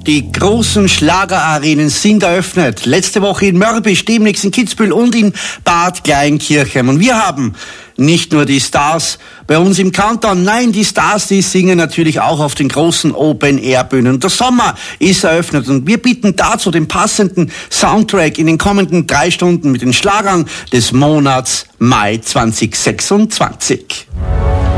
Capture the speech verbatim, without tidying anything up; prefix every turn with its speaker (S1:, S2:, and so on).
S1: Die großen Schlagerarenen sind eröffnet. Letzte Woche in Mörbisch, demnächst in Kitzbühel und in Bad Kleinkirchen. Und wir haben nicht nur die Stars bei uns im Countdown, nein, die Stars, die singen natürlich auch auf den großen Open-Air-Bühnen. Der Sommer ist eröffnet und wir bieten dazu den passenden Soundtrack in den kommenden drei Stunden mit den Schlagern des Monats Mai zwanzig sechsundzwanzig.